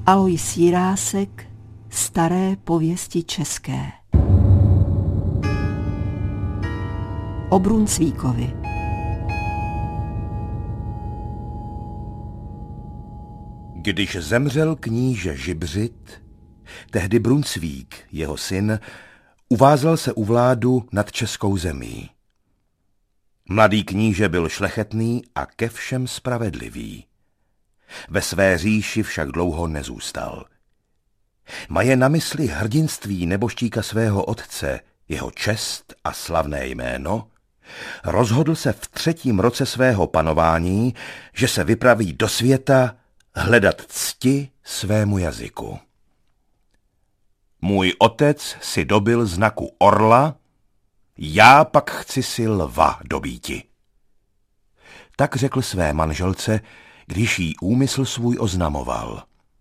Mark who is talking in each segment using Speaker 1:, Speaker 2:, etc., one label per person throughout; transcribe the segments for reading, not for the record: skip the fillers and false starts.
Speaker 1: Alois Jirásek, Staré pověsti české. O Brunsvíkovi.
Speaker 2: Když zemřel kníže Žibřit, tehdy Brunsvík, jeho syn, uvázal se u vládu nad českou zemí. Mladý kníže byl šlechetný a ke všem spravedlivý. Ve své říši však dlouho nezůstal. Maje na mysli hrdinství neboštíka svého otce, jeho čest a slavné jméno, rozhodl se v 3. roce svého panování, že se vypraví do světa hledat cti svému jazyku. Můj otec si dobil znaku orla, já pak chci si lva dobýti. Tak řekl své manželce, když jí úmysl svůj oznamoval.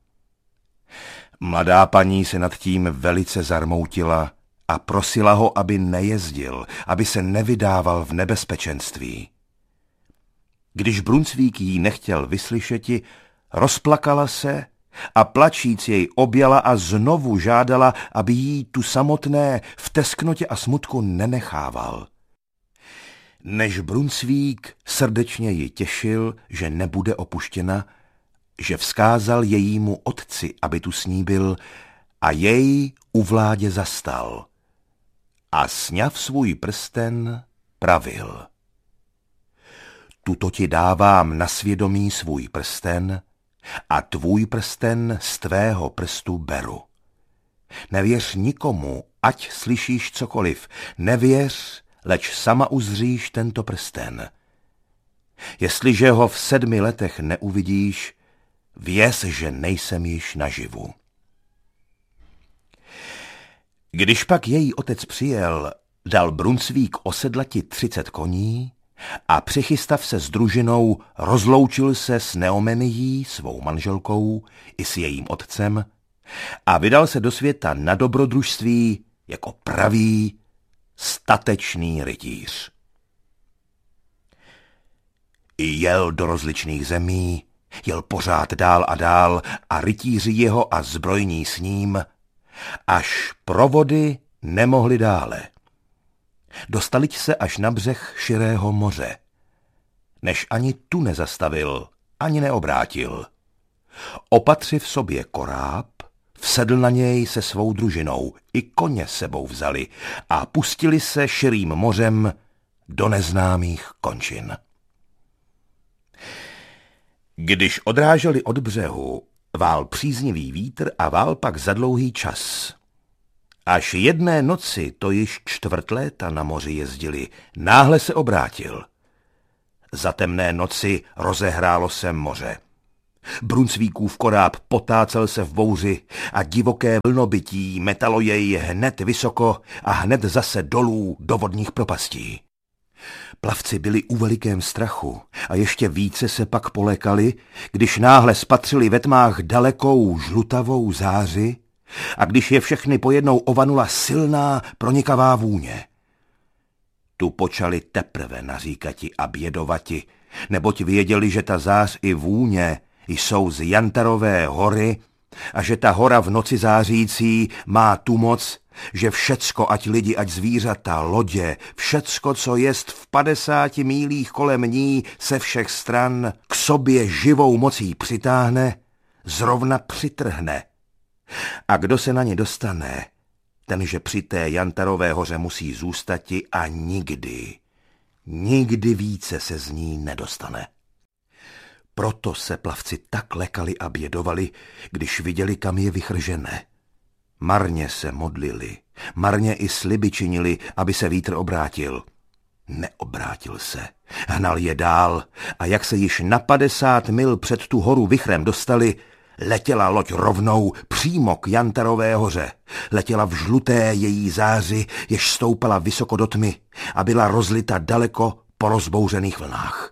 Speaker 2: Mladá paní se nad tím velice zarmoutila a prosila ho, aby nejezdil, aby se nevydával v nebezpečenství. Když Brunsvík jí nechtěl vyslyšeti, rozplakala se a plačíc jej objala a znovu žádala, aby jí tu samotné v tesknotě a smutku nenechával. Než Brunsvík srdečně ji těšil, že nebude opuštěna, že vzkázal jejímu otci, aby tu s ní byl, a jej u vládě zastal. A sňav svůj prsten pravil. Tuto ti dávám na svědomí svůj prsten a tvůj prsten z tvého prstu beru. Nevěř nikomu, ať slyšíš cokoliv, nevěř, leč sama uzříš tento prsten. Jestliže ho v 7 letech neuvidíš, věz, že nejsem již naživu. Když pak její otec přijel, dal Brunsvík osedlati 30 koní a přichystav se s družinou, rozloučil se s Neomenií, svou manželkou, i s jejím otcem a vydal se do světa na dobrodružství jako pravý, statečný rytíř. I jel do rozličných zemí, jel pořád dál a dál a rytíři jeho a zbrojní s ním, až provody nemohli dále. Dostali se až na břeh širého moře. Než ani tu nezastavil, ani neobrátil. Opatři v sobě koráb, vsedl na něj se svou družinou, i koně sebou vzali a pustili se širým mořem do neznámých končin. Když odráželi od břehu, vál příznivý vítr a vál pak za dlouhý čas. Až jedné noci, to již 4 léta na moři jezdili, náhle se obrátil. Za temné noci rozehrálo se moře. Brunsvíkův koráb potácel se v bouři a divoké vlnobytí metalo jej hned vysoko a hned zase dolů do vodních propastí. Plavci byli u velikém strachu a ještě více se pak polékali, když náhle spatřili ve tmách dalekou žlutavou záři a když je všechny pojednou ovanula silná pronikavá vůně. Tu počali teprve naříkati a bědovati, neboť věděli, že ta zář i vůně jsou z Jantarové hory a že ta hora v noci zářící má tu moc, že všecko, ať lidi, ať zvířata, lodě, všecko, co jest v 50 mílích kolem ní, se všech stran k sobě živou mocí přitáhne, zrovna přitrhne. A kdo se na ně dostane, tenže při té Jantarové hoře musí zůstati a nikdy více se z ní nedostane. Proto se plavci tak lekali a bědovali, když viděli, kam je vychržené. Marně se modlili, marně i sliby činili, aby se vítr obrátil. Neobrátil se, hnal je dál a jak se již na 50 mil před tu horu vichrem dostali, letěla loď rovnou přímo k Jantarové hoře. Letěla v žluté její záři, jež stoupala vysoko do tmy a byla rozlita daleko po rozbouřených vlnách.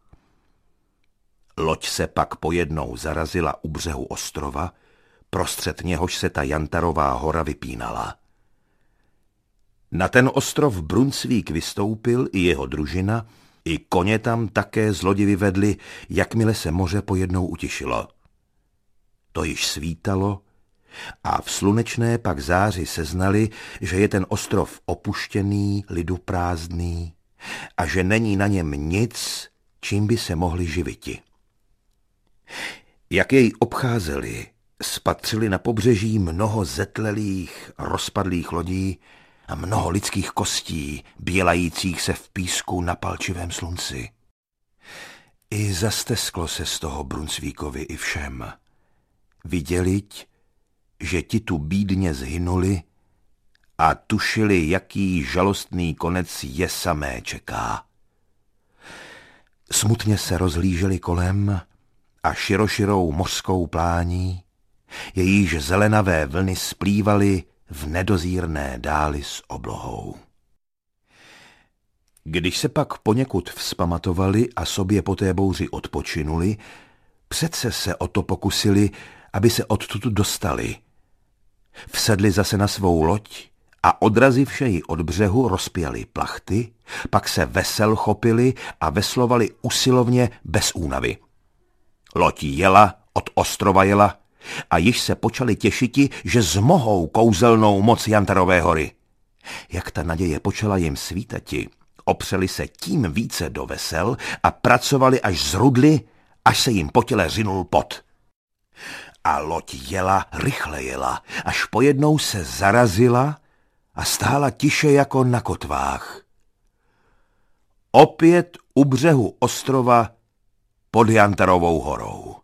Speaker 2: Loď se pak pojednou zarazila u břehu ostrova, prostřed něhož se ta Jantarová hora vypínala. Na ten ostrov Brunsvík vystoupil i jeho družina, i koně tam také z lodi vyvedli, jakmile se moře pojednou utišilo. to již svítalo a v slunečné pak záři seznali, že je ten ostrov opuštěný, liduprázdný a že není na něm nic, čím by se mohli živiti. Jak jej obcházeli, spatřili na pobřeží mnoho zetlelých, rozpadlých lodí a mnoho lidských kostí, bělajících se v písku na palčivém slunci. I zastesklo se z toho Brunsvíkovi i všem. Viděliť, že ti tu bídně zhynuli a tušili, jaký žalostný konec je samé čeká. Smutně se rozhlíželi kolem a široširou mořskou plání, jejíž zelenavé vlny splývaly v nedozírné dáli s oblohou. Když se pak poněkud vzpamatovali a sobě po té bouři odpočinuli, přece se o to pokusili, aby se odtud dostali. Vsedli zase na svou loď a odrazivše ji od břehu rozpěli plachty, pak se vesel chopili a veslovali usilovně bez únavy. Loď jela, od ostrova jela a již se počali těšiti, že zmohou kouzelnou moc Jantarové hory. Jak ta naděje počala jim svítati, opřeli se tím více do vesel a pracovali až zrudli, až se jim po těle řinul pot. A loď jela, rychle jela, až pojednou se zarazila a stála tiše jako na kotvách. Opět u břehu ostrova pod Jantarovou horou.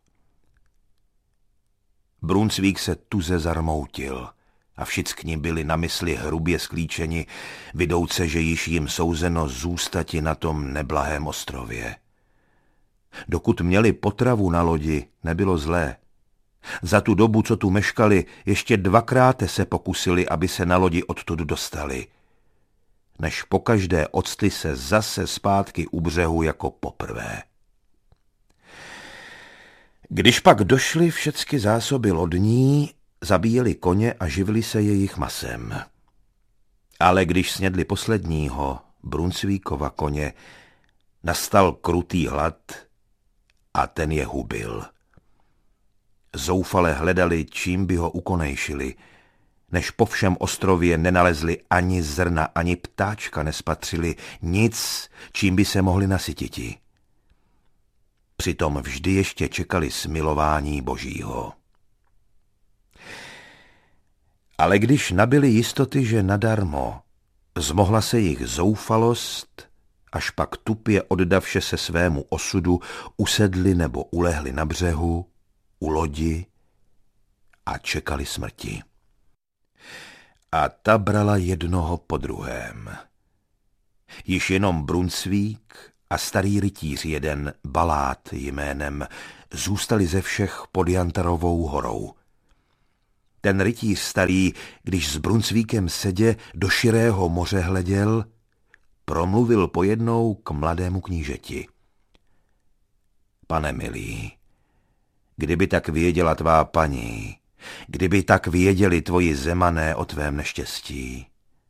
Speaker 2: Brunsvík se tuze zarmoutil a všichni byli na mysli hrubě sklíčeni, vidouce, že již jim souzeno zůstati na tom neblahém ostrově. Dokud měli potravu na lodi, nebylo zlé. Za tu dobu, co tu meškali, ještě dvakrát se pokusili, aby se na lodi odtud dostali. Než pokaždé octli se zase zpátky u břehu jako poprvé. Když pak došly všecky zásoby lodní, zabíjeli koně a živili se jejich masem. Ale když snědli posledního, Brunsvíkova koně, nastal krutý hlad a ten je hubil. Zoufale hledali, čím by ho ukonejšili, než po všem ostrově nenalezli ani zrna, ani ptáčka nespatřili, nic, čím by se mohli nasytiti. Přitom vždy ještě čekali smilování Božího. Ale když nabyli jistoty, že nadarmo, zmohla se jich zoufalost, až pak tupě oddavše se svému osudu usedli nebo ulehli na břehu, u lodi a čekali smrti. A ta brala jednoho po druhém. Již jenom Brunsvík a starý rytíř jeden, Balát jménem, zůstali ze všech pod Jantarovou horou. Ten rytíř starý, když s Brunsvíkem sedě do širého moře hleděl, promluvil pojednou k mladému knížeti. Pane milý, kdyby tak věděla tvá paní, kdyby tak věděli tvoji zemané o tvém neštěstí.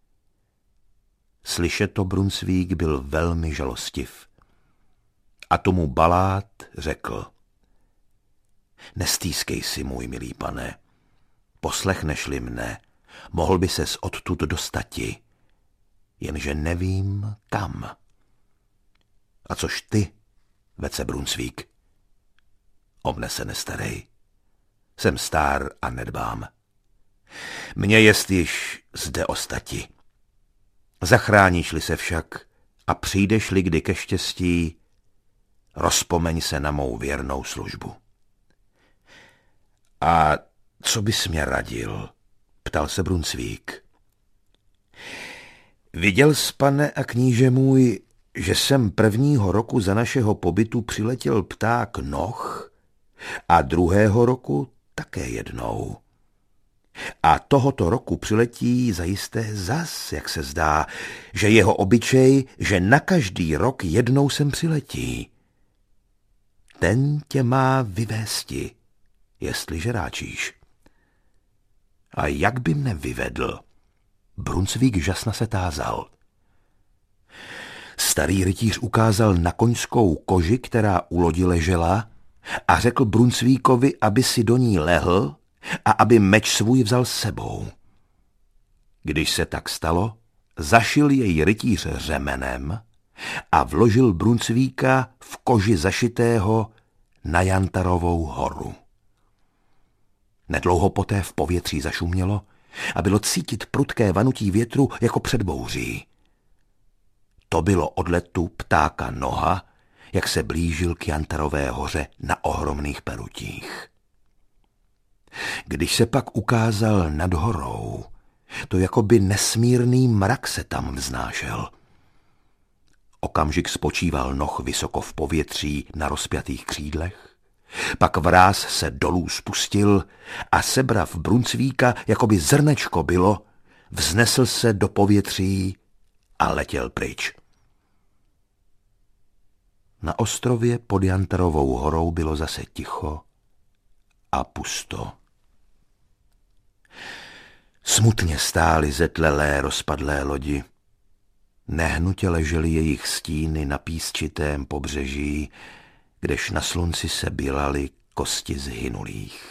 Speaker 2: Slyšet to Brunsvík byl velmi žalostiv. A tomu Balát řekl: Nestýskej si, můj milý pane, poslechneš-li mne, mohl by ses odtud dostati, jenže nevím kam. A což ty, vece Brunsvík? O mne se nestarej. Jsem stár a nedbám. Mně jest již zde ostati. Zachráníš-li se však a přijdeš-li kdy ke štěstí, rozpomeň se na mou věrnou službu. A co bys mě radil? Ptal se Brunsvík. Viděl jsi, pane a kníže můj, že sem prvního roku za našeho pobytu přiletěl pták Noh a druhého roku také jednou. A tohoto roku přiletí zajisté zas, jak se zdá, že jeho obyčej, že na každý rok jednou sem přiletí. Ten tě má vyvésti, jestliže ráčíš. A jak by mne vyvedl? Brunsvík žasna se tázal. Starý rytíř ukázal na koňskou koži, která u lodi ležela, a řekl Brunsvíkovi, aby si do ní lehl a aby meč svůj vzal s sebou. Když se tak stalo, zašil jej rytíř řemenem a vložil Brunsvíka v koži zašitého na Jantarovou horu. Nedlouho poté v povětří zašumělo a bylo cítit prudké vanutí větru jako před bouří. To bylo odletu ptáka Noha, jak se blížil k Jantarové hoře na ohromných perutích. Když se pak ukázal nad horou, to jakoby nesmírný mrak se tam vznášel. Okamžik spočíval Noh vysoko v povětří na rozpjatých křídlech, pak vráz se dolů spustil a sebrav Brunsvíka, jakoby zrnečko bylo, vznesl se do povětří a letěl pryč. Na ostrově pod Jantarovou horou bylo zase ticho a pusto. Smutně stály zetlelé rozpadlé lodi. Nehnutě ležely jejich stíny na písčitém pobřeží, kdež na slunci se bělaly kosti zhynulých.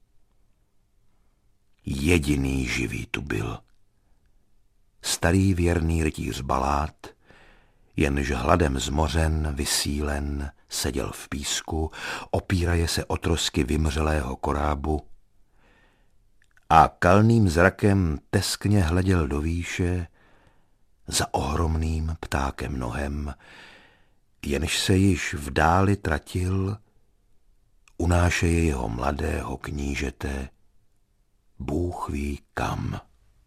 Speaker 2: Jediný živý tu byl. Starý věrný rytíř Balát, jenž hladem zmořen, vysílen, seděl v písku, opíraje se o trosky vymřelého korábu a kalným zrakem teskně hleděl do výše za ohromným ptákem Nohem, jenž se již v dáli tratil, unášeje jeho mladého knížete, Bůh ví kam.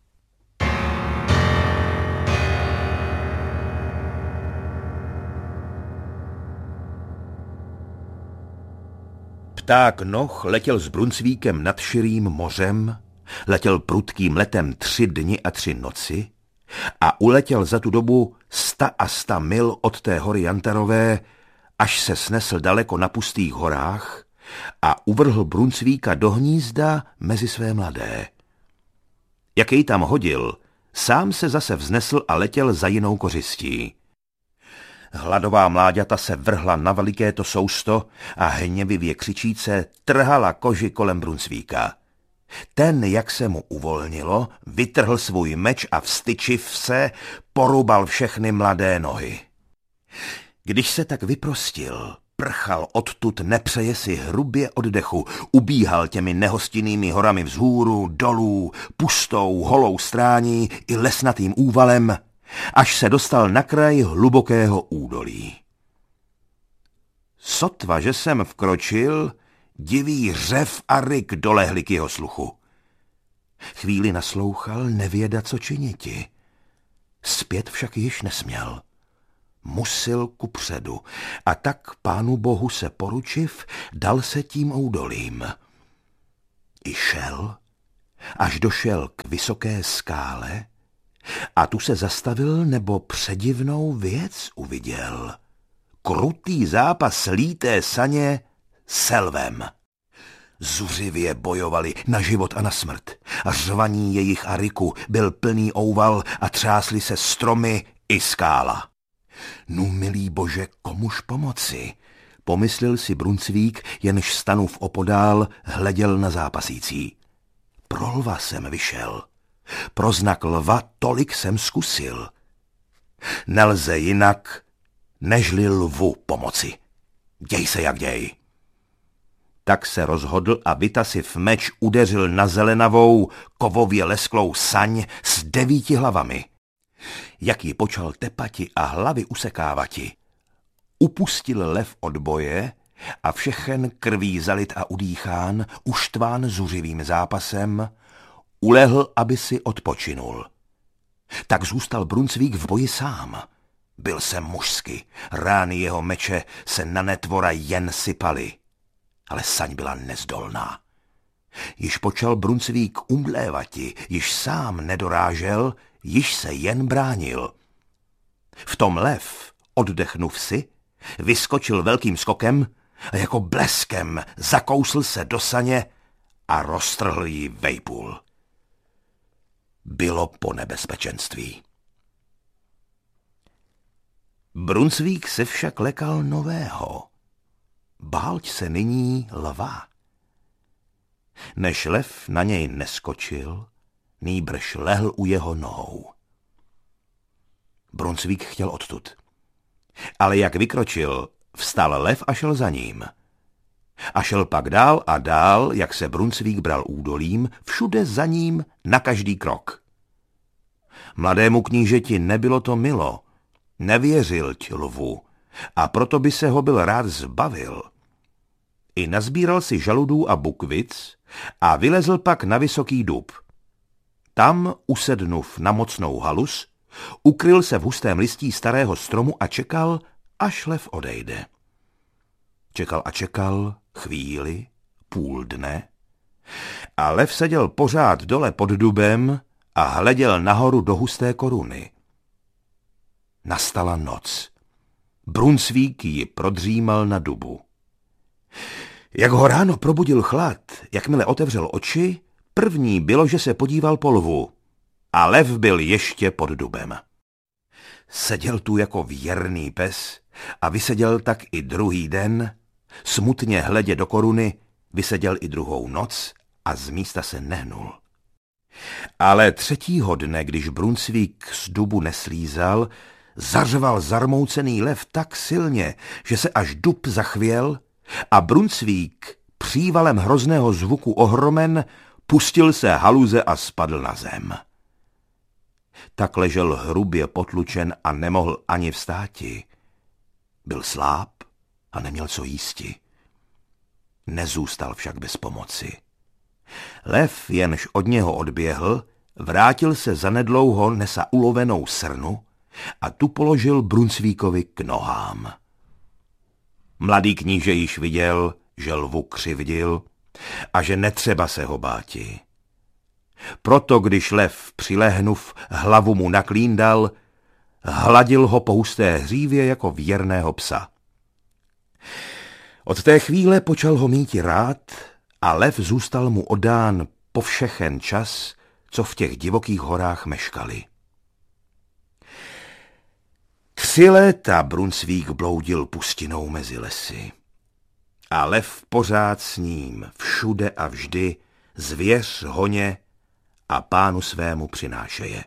Speaker 2: Pták Noh letěl s Brunsvíkem nad širým mořem, letěl prudkým letem 3 dny a 3 noci a uletěl za tu dobu 100 a 100 mil od té hory Jantarové, až se snesl daleko na pustých horách a uvrhl Brunsvíka do hnízda mezi své mladé. Jak jej tam hodil, sám se zase vznesl a letěl za jinou kořistí. Hladová mláďata se vrhla na veliké to sousto a hněvivě křičíce trhala koži kolem Brunsvíka. Ten, jak se mu uvolnilo, vytrhl svůj meč a vstyčiv se, porubal všechny mladé nohy. Když se tak vyprostil, prchal odtud nepřeje si hrubě oddechu, ubíhal těmi nehostinnými horami vzhůru, dolů, pustou, holou strání i lesnatým úvalem, až se dostal na kraj hlubokého údolí. Sotva, že jsem vkročil, divý řev a ryk dolehli k jeho sluchu. Chvíli naslouchal, nevěda, co činiti. Zpět však již nesměl. Musil kupředu a tak Pánu Bohu se poručiv, dal se tím údolím. I šel, až došel k vysoké skále a tu se zastavil, nebo předivnou věc uviděl. Krutý zápas líté saně s lvem. Zuřivě bojovali na život a na smrt a řvaní jejich ariku byl plný ouval a třásly se stromy i skála. Nu, milý Bože, komuž pomoci? Pomyslel si Brunsvík, jenž stanův opodál hleděl na zápasící. Pro lva jsem vyšel. Pro znak lva tolik jsem zkusil. Nelze jinak, nežli lvu pomoci. Děj se jak děj. Tak se rozhodl a vytasiv meč udeřil na zelenavou, kovově lesklou saň s 9 hlavami. Jak ji počal tepati a hlavy usekávati. Upustil lev od boje a všechen krví zalit a udýchán, uštván zuřivým zápasem, ulehl, aby si odpočinul. Tak zůstal Brunsvík v boji sám. Byl se mužsky, rány jeho meče se na netvora jen sypaly. Ale saň byla nezdolná. Již počal Brunsvík umdlévati, již sám nedorážel, již se jen bránil. V tom lev, oddechnuv si, vyskočil velkým skokem a jako bleskem zakousl se do saně a roztrhl ji vejpůl. Bylo po nebezpečenství. Brunsvík se však lekal nového. báľť se nyní lva. Než lev na něj neskočil, nýbrž lehl u jeho nohou. Brunsvík chtěl odtud. Ale jak vykročil, vstal lev a šel za ním. A šel pak dál a dál, jak se Brunsvík bral údolím, všude za ním na každý krok. Mladému knížeti nebylo to milo, nevěřil lvu a proto by se ho byl rád zbavil. I nazbíral si žaludů a bukvic a vylezl pak na vysoký dub. Tam, usednuv na mocnou halus, ukryl se v hustém listí starého stromu a čekal, až lev odejde. Čekal a čekal chvíli, půl dne a lev seděl pořád dole pod dubem a hleděl nahoru do husté koruny. Nastala noc. Brunsvík ji prodřímal na dubu. Jak ho ráno probudil chlad, jakmile otevřel oči, první bylo, že se podíval po lvu. A lev byl ještě pod dubem. Seděl tu jako věrný pes a vyseděl tak i druhý den, smutně hledě do koruny, vyseděl i druhou noc a z místa se nehnul. Ale třetího dne, když Brunsvík z dubu neslízal, zařval zarmoucený lev tak silně, že se až dub zachvěl a Brunsvík, přívalem hrozného zvuku ohromen, pustil se haluze a spadl na zem. Tak ležel hrubě potlučen a nemohl ani vstáti. Byl sláb a neměl co jísti. Nezůstal však bez pomoci. Lev, jenž od něho odběhl, vrátil se zanedlouho nesa ulovenou srnu a tu položil Brunsvíkovi k nohám. Mladý kníže již viděl, že lvu křivdil a že netřeba se ho báti. Proto, když lev přilehnuv hlavu mu naklíndal, hladil ho po husté hřívě jako věrného psa. Od té chvíle počal ho míti rád a lev zůstal mu oddán po všechen čas, co v těch divokých horách meškali. 3 léta Brunsvík bloudil pustinou mezi lesy. A lev pořád s ním, všude a vždy, zvěř honě a pánu svému přinášeje.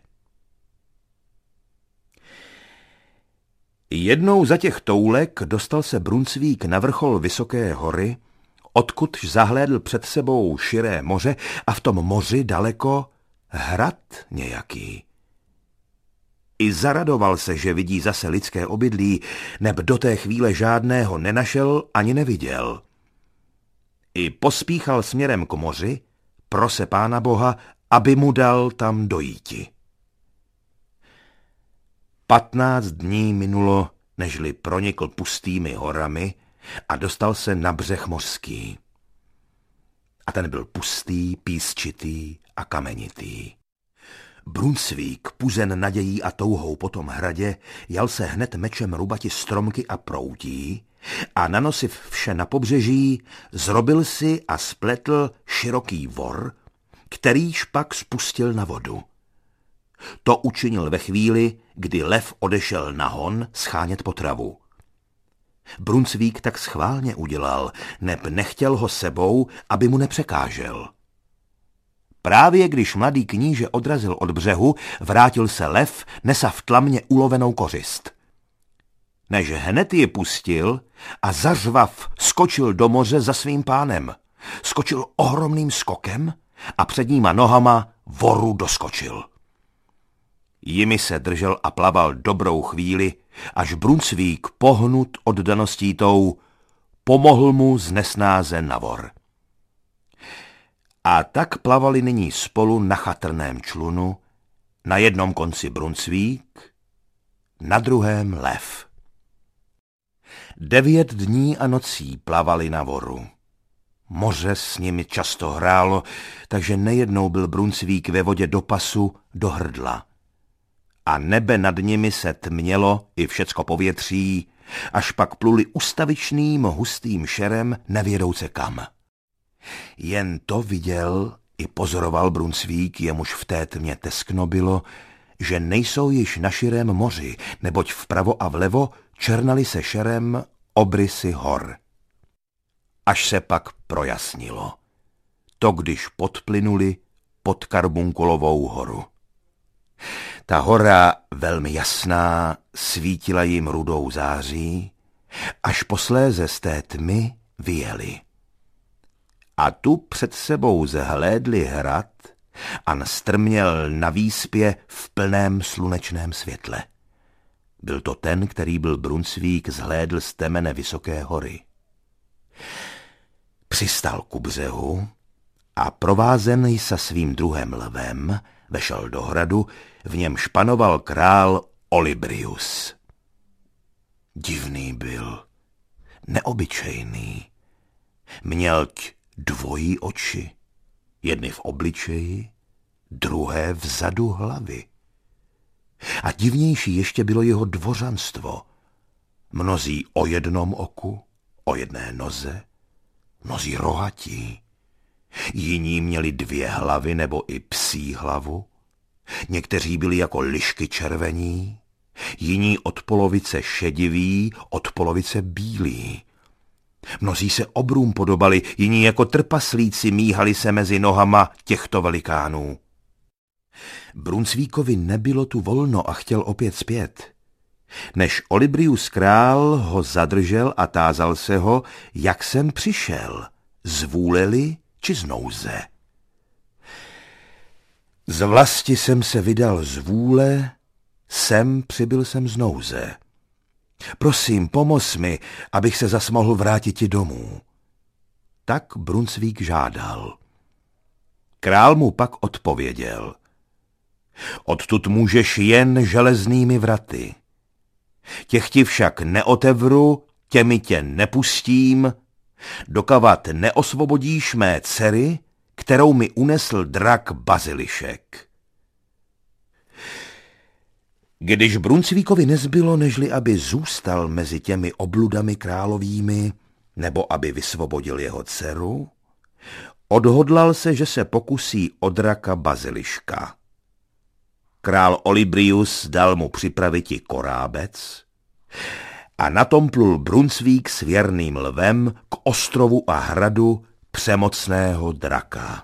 Speaker 2: Jednou za těch toulek dostal se Brunsvík na vrchol vysoké hory, odkudž zahlédl před sebou širé moře a v tom moři daleko hrad nějaký. I zaradoval se, že vidí zase lidské obydlí, neb do té chvíle žádného nenašel ani neviděl. I pospíchal směrem k moři, prose Pána Boha, aby mu dal tam dojíti. 15 dní minulo, nežli pronikl pustými horami a dostal se na břeh mořský. A ten byl pustý, písčitý a kamenitý. Brunsvík, puzen nadějí a touhou po tom hradě, jal se hned mečem rubati stromky a proutí a nanosiv vše na pobřeží, zrobil si a spletl široký vor, kterýž pak spustil na vodu. To učinil ve chvíli, kdy lev odešel na hon schánět potravu. Brunsvík tak schválně udělal, neb nechtěl ho sebou, aby mu nepřekážel. Právě když mladý kníže odrazil od břehu, vrátil se lev, nesa v tlamě ulovenou kořist. Než hned ji pustil a zařvav skočil do moře za svým pánem. Skočil ohromným skokem a předníma nohama voru doskočil. Jimi se držel a plaval dobrou chvíli, až Brunsvík, pohnut oddaností tou, pomohl mu z nesnáze na vor. A tak plavali nyní spolu na chatrném člunu, na jednom konci Brunsvík, na druhém lev. 9 dní a nocí plavali na voru. Moře s nimi často hrálo, takže nejednou byl Brunsvík ve vodě do pasu, do hrdla. A nebe nad nimi se tmělo i všecko povětří, až pak pluli ustavičným hustým šerem nevědouce kam. Jen to viděl i pozoroval Brunsvík, jemuž v té tmě teskno bylo, že nejsou již na širém moři, neboť vpravo a vlevo černaly se šerem obrysy hor. až se pak projasnilo. To, když podplynuli pod Karbunkulovou horu. Ta hora, velmi jasná, svítila jim rudou září, až posléze z té tmy vyjeli. A tu před sebou zhlédli hrad a strměl na výspě v plném slunečném světle. Byl to ten, který byl Brunsvík zhlédl z temene vysoké hory. Přistál ku břehu a provázený sa svým druhem lvem vešel do hradu, v němž panoval král Olybrius. Divný byl, neobyčejný. Mělť dvojí oči, jedny v obličeji, druhé vzadu hlavy. A divnější ještě bylo jeho dvořanstvo. Mnozí o jednom oku, o jedné noze, mnozí rohatí. Jiní měli 2 hlavy nebo i psí hlavu. Někteří byli jako lišky červení, jiní od polovice šediví, od polovice bílí. Mnozí se obrům podobali, jiní jako trpaslíci míhali se mezi nohama těchto velikánů. Brunsvíkovi nebylo tu volno a chtěl opět zpět. Než Olybrius král ho zadržel a tázal se ho, jak jsem přišel, z vůle-li či z nouze. Z vlasti jsem se vydal z vůle, sem přibyl jsem z nouze. Prosím, pomoz mi, abych se zas mohl vrátit domů. Tak Brunsvík žádal. Král mu pak odpověděl. Odtud můžeš jen železnými vraty. Těch ti však neotevru, těmi tě nepustím, dokavat neosvobodíš mé dcery, kterou mi unesl drak Bazilišek. Když Brunsvíkovi nezbylo, nežli aby zůstal mezi těmi obludami královými, nebo aby vysvobodil jeho dceru, odhodlal se, že se pokusí o draka Baziliška. Král Olybrius dal mu připraviti korábec a na tom plul Brunsvík s věrným lvem k ostrovu a hradu přemocného draka.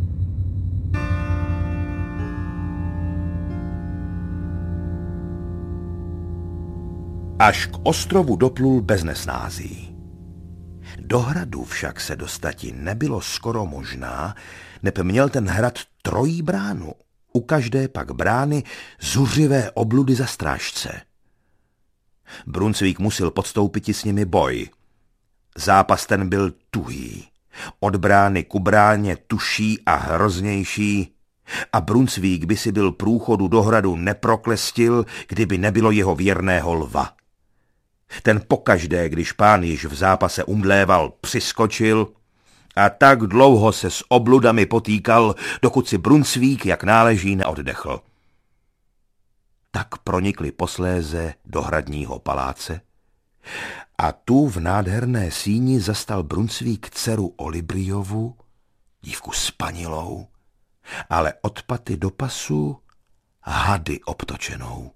Speaker 2: Až k ostrovu doplul bez nesnází. Do hradu však se dostati nebylo skoro možná, neb měl ten hrad 3 bránu, u každé pak brány zuřivé obludy za strážce. Brunsvík musel podstoupiti s nimi boj. Zápas ten byl tuhý, od brány ku bráně tuší a hroznější, a Brunsvík by si byl průchodu do hradu neproklestil, kdyby nebylo jeho věrného lva. Ten pokaždé, když pán již v zápase umdléval, přiskočil a tak dlouho se s obludami potýkal, dokud si Brunsvík, jak náleží, neoddechl. Tak pronikli posléze do hradního paláce a tu v nádherné síni zastal Brunsvík dceru Olybriovu, dívku spanilou, ale od paty do pasu hady obtočenou.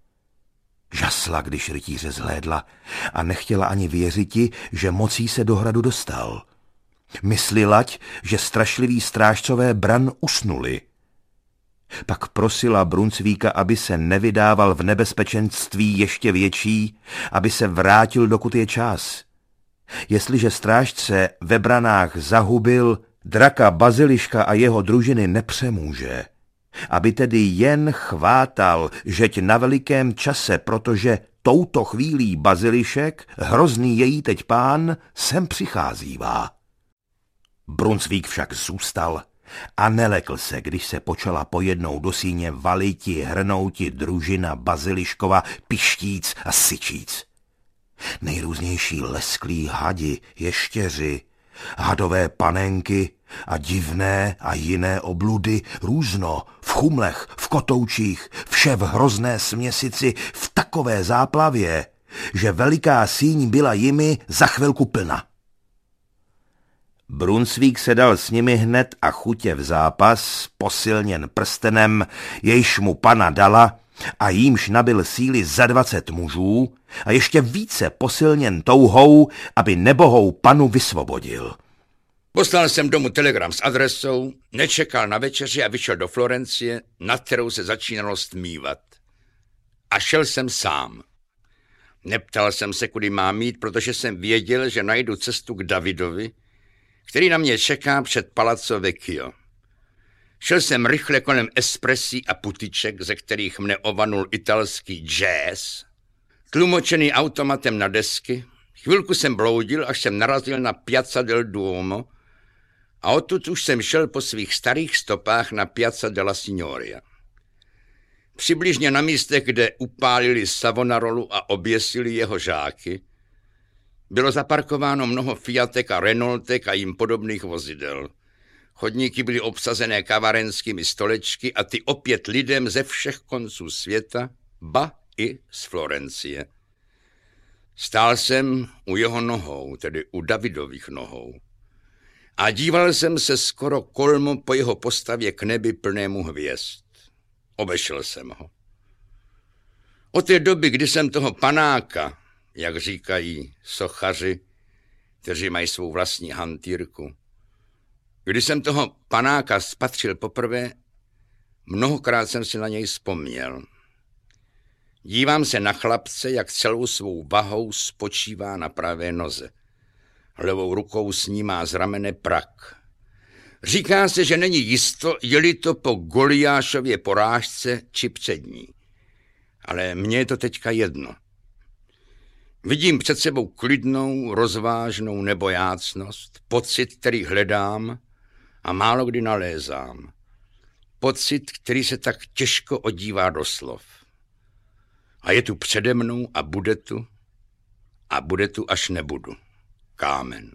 Speaker 2: Žasla, když rytíře zhlédla a nechtěla ani věřiti, že mocí se do hradu dostal. Myslilať, že strašliví strážcové bran usnuli. Pak prosila Brunsvíka, aby se nevydával v nebezpečenství ještě větší, aby se vrátil, dokud je čas. Jestliže strážce ve branách zahubil, draka Baziliška a jeho družiny nepřemůže. Aby tedy jen chvátal, žeť na velikém čase, protože touto chvílí Bazilišek, hrozný její teď pán, sem přicházívá. Brunsvík však zůstal a nelekl se, když se počala pojednou do síně valiti, hrnouti družina Baziliškova, pištíc a syčíc. Nejrůznější lesklí hadi, ještěři, hadové panenky a divné a jiné obludy, různo, v chumlech, v kotoučích, vše v hrozné směsici, v takové záplavě, že veliká síň byla jimi za chvilku plna. Brunsvík se dal s nimi hned a chutě v zápas, posilněn prstenem, jejž mu pana dala, a jímž nabyl síly za 20 mužů a ještě více posilněn touhou, aby nebohou panu vysvobodil.
Speaker 3: Poslal jsem domů telegram s adresou, nečekal na večeři a vyšel do Florencie, nad kterou se začínalo stmívat. A šel jsem sám. Neptal jsem se, kudy mám jít, protože jsem věděl, že najdu cestu k Davidovi, který na mě čeká před Palazzo Vecchio. Šel jsem rychle kolem espresí a putiček, ze kterých mne ovanul italský jazz, tlumočený automatem na desky. Chvilku jsem bloudil, až jsem narazil na Piazza del Duomo a odtud už jsem šel po svých starých stopách na Piazza della Signoria. Přibližně na místech, kde upálili Savonarolu a oběsili jeho žáky, bylo zaparkováno mnoho Fiatek a Renaultek a jim podobných vozidel. Chodníky byly obsazené kavarenskými stolečky a ty opět lidem ze všech konců světa, ba i z Florencie. Stál jsem u jeho nohou, tedy u Davidových nohou. A díval jsem se skoro kolmo po jeho postavě k nebi plnému hvězd. Obešel jsem ho. Od té doby, kdy jsem toho panáka, jak říkají sochaři, kteří mají svou vlastní hantýrku, když jsem toho panáka spatřil poprvé, mnohokrát jsem si na něj vzpomněl. Dívám se na chlapce, jak celou svou vahou spočívá na pravé noze. Levou rukou snímá z ramene prak. Říká se, že není jisto, je-li to po Goliášově porážce či před ní. Ale mně je to teďka jedno. Vidím před sebou klidnou, rozvážnou nebojácnost, pocit, který hledám a málo kdy nalézám. Pocit, který se tak těžko odívá do slov. A je tu přede mnou a bude tu, až nebudu. Kámen.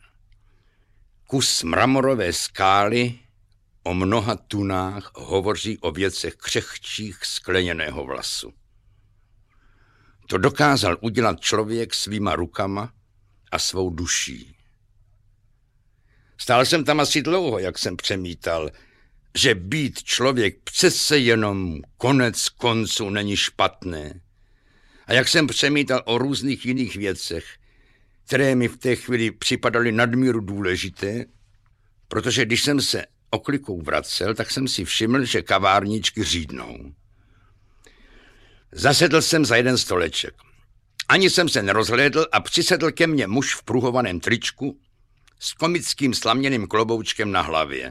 Speaker 3: Kus mramorové skály o mnoha tunách hovoří o věcech křehčích skleněného vlasu. To dokázal udělat člověk svýma rukama a svou duší. Stál jsem tam asi dlouho, jak jsem přemítal, že být člověk přece jenom konec konců není špatné. A jak jsem přemítal o různých jiných věcech, které mi v té chvíli připadaly nadmíru důležité, protože když jsem se oklikou vracel, tak jsem si všiml, že kavárničky řídnou. Zasedl jsem za jeden stoleček. Ani jsem se nerozhlédl a přisedl ke mně muž v pruhovaném tričku s komickým slaměným kloboučkem na hlavě.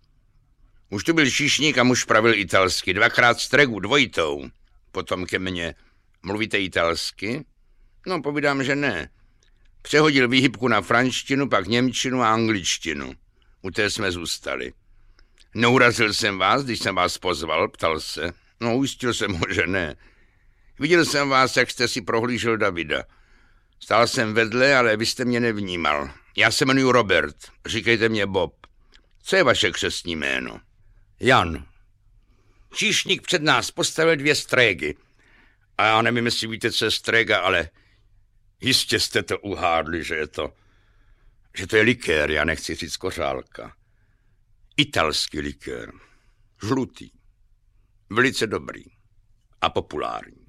Speaker 3: Už tu byl číšník a muž pravil italsky, 2krát stregu, dvojitou. Potom ke mně, mluvíte italsky? No, povídám, že ne. Přehodil výhybku na franštinu, pak němčinu a angličtinu. U té jsme zůstali. Neurazil jsem vás, když jsem vás pozval, ptal se. No, ujistil jsem ho, že ne. Viděl jsem vás, jak jste si prohlížel Davida. Stál jsem vedle, ale vy jste mě nevnímal. Já se jmenuji Robert, říkejte mě Bob. Co je vaše křestní jméno? Jan. Číšník před nás postavil 2 strégy. A já nevím, jestli víte, co je stréga, ale jistě jste to uhádli, že to je likér, já nechci říct kořálka. Italský likér. Žlutý. Velice dobrý. A populární.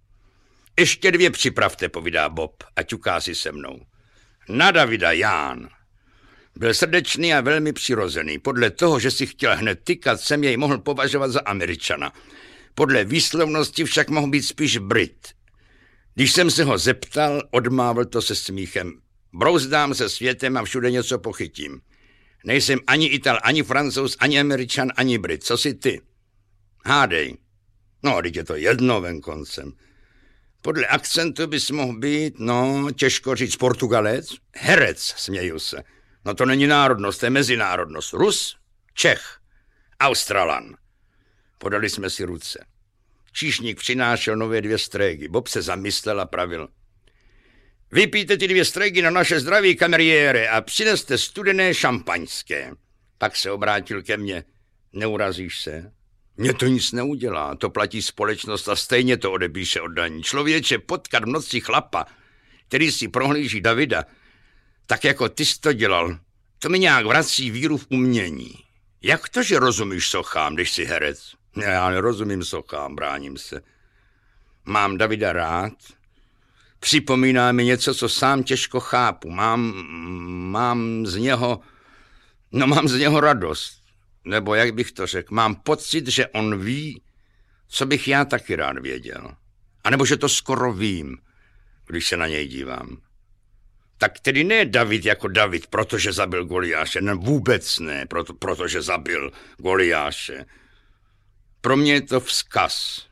Speaker 3: Ještě 2 připravte, povídá Bob a ťuká si se mnou. Na Davida Ján. Byl srdečný a velmi přirozený. Podle toho, že si chtěl hned tykat, jsem jej mohl považovat za Američana. Podle výslovnosti však mohl být spíš Brit. Když jsem se ho zeptal, odmávl to se smíchem. Brouzdám se světem a všude něco pochytím. Nejsem ani Ital, ani Francouz, ani Američan, ani Brit. Co jsi ty? Hádej. No, teď je to jedno venkoncem. Podle akcentu bys mohl být, no, těžko říct, Portugalec, herec, směju se. No to není národnost, to je mezinárodnost. Rus, Čech, Australan. Podali jsme si ruce. Číšník přinášel nové 2 strégy. Bob se zamyslel a pravil. Vypijte ty 2 strégy na naše zdraví, kameriére, a přineste studené šampaňské. Pak se obrátil ke mně. Neurazíš se? Mně to nic neudělá, to platí společnost a stejně to odepíše od daní. Člověče, potkat v noci chlapa, který si prohlíží Davida, tak jako ty jsi to dělal, to mi nějak vrací víru v umění. Jak to, že rozumíš sochám, když jsi herec? Já nerozumím sochám, bráním se. Mám Davida rád. Připomíná mi něco, co sám těžko chápu. Mám z něho radost. Nebo jak bych to řekl, mám pocit, že on ví, co bych já taky rád věděl. A nebo že to skoro vím, když se na něj dívám. Tak tedy ne David jako David, protože zabil Goliáše, ne, vůbec ne, protože zabil Goliáše. Pro mě je to vzkaz.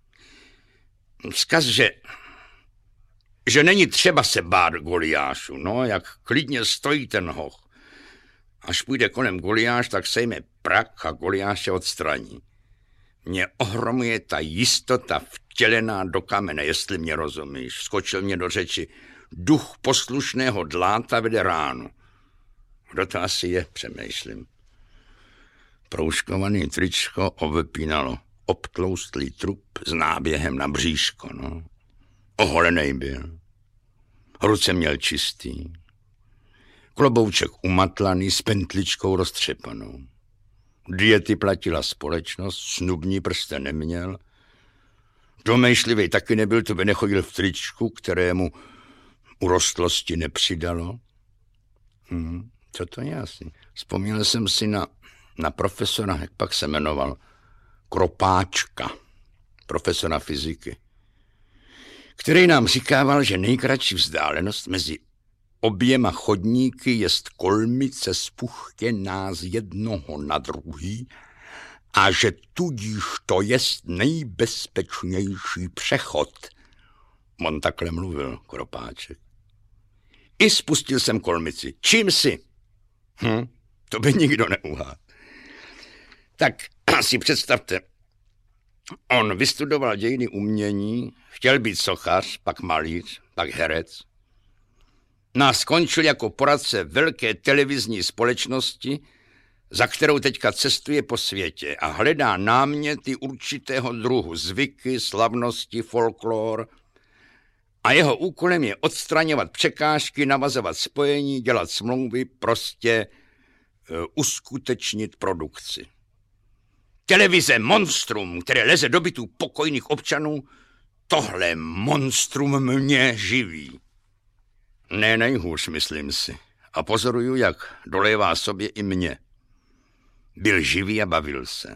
Speaker 3: Vzkaz, že není třeba se bát Goliášu, no, jak klidně stojí ten hoch. Až půjde kolem Goliáš, tak sejme prak a Goliáše odstraní. Mě ohromuje ta jistota vtělená do kamene, jestli mě rozumíš. Skočil mě do řeči. Duch poslušného dláta vede ránu. Kdo to asi je, přemýšlím. Proužkovaný tričko ovepínalo obtloustlý trup s náběhem na bříško, no. Oholenej byl. Ruce měl čistý. Klobouček umatlaný s pentličkou roztřepanou. Diety platila společnost, snubní prsten neměl. Domýšlivý taky nebyl, to by nechodil v tričku, kterému urostlosti nepřidalo. Co to je asi? Vzpomněl jsem si na profesora, jak pak se jmenoval, Kropáčka, profesora fyziky, který nám říkával, že nejkratší vzdálenost mezi oběma chodníky jest kolmice spuchtěná z jednoho na druhý a že tudíž to jest nejbezpečnější přechod. On takhle mluvil, Kropáček. I spustil jsem kolmici. Čím si? To by nikdo neuhádl. Tak si představte, on vystudoval dějiny umění, chtěl být sochař, pak malíř, pak herec. No a skončil jako poradce velké televizní společnosti, za kterou teďka cestuje po světě a hledá náměty určitého druhu, zvyky, slavnosti, folklor. A jeho úkolem je odstraňovat překážky, navazovat spojení, dělat smlouvy, prostě uskutečnit produkci. Televize monstrum, které leze do bytů pokojných občanů, tohle monstrum mě živí. Ne nejhůř, myslím si. A pozoruju, jak dolévá sobě i mě. Byl živý a bavil se.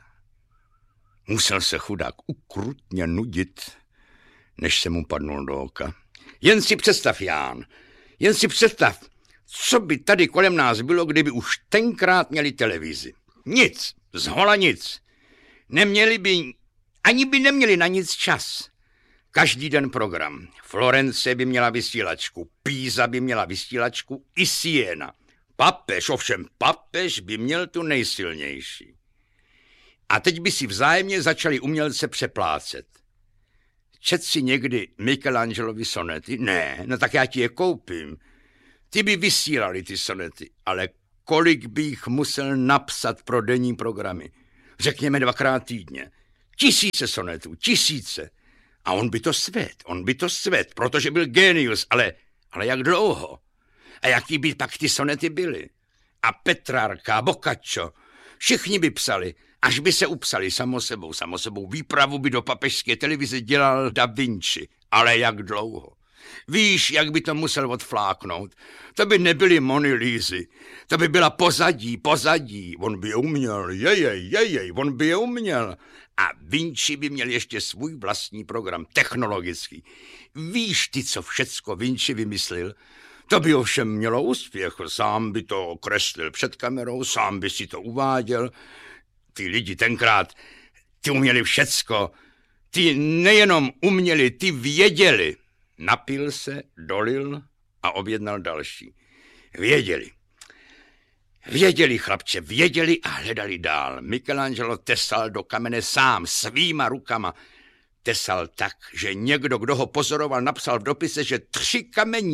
Speaker 3: Musel se chudák ukrutně nudit, než se mu padnul do oka. Jen si představ, Ján, jen si představ, co by tady kolem nás bylo, kdyby už tenkrát měli televizi. Nic, zhola nic. Ani by neměli na nic čas. Každý den program. Florence by měla vysílačku, Písa by měla vysílačku i Siena. Papež by měl tu nejsilnější. A teď by si vzájemně začali umělce přeplácet. Čet si někdy Michelangelovi sonety? Ne, no tak já ti je koupím. Ty by vysílali ty sonety, ale kolik by jich musel napsat pro denní programy? Řekněme 2krát týdně. 1000 sonetů, 1000. A on by to svedl, protože byl génius, ale jak dlouho? A jaký by pak ty sonety byly? A Petrarka, Boccaccio, všichni by psali, až by se upsali samo sebou. Výpravu by do papežské televize dělal Da Vinci, ale jak dlouho? Víš, jak by to musel odfláknout? To by nebyly Mony Lízy, to by byla pozadí. On by je uměl, on by je uměl. A Vinci by měl ještě svůj vlastní program, technologický. Víš ty, co všecko Vinci vymyslel? To by ovšem mělo úspěch, sám by to kreslil před kamerou, sám by si to uváděl. Ty lidi tenkrát, ty uměli všecko. Ty nejenom uměli, ty věděli. Napil se, dolil a objednal další. Věděli, chlapče, věděli a hledali dál. Michelangelo tesal do kamene sám, svýma rukama. Tesal tak, že někdo, kdo ho pozoroval, napsal v dopise, že 3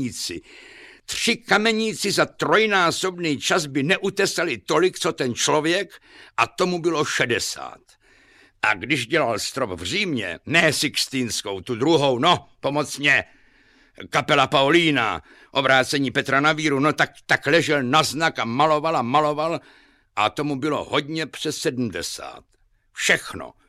Speaker 3: kameníci za 3násobný čas by neutesali tolik, co ten člověk, a tomu bylo 60. A když dělal strop v Římě, ne Sixtínskou, tu druhou, no, pomocně, kapela Paulína, obrácení Petra na víru, no tak ležel na znak a maloval a tomu bylo hodně přes 70. Všechno.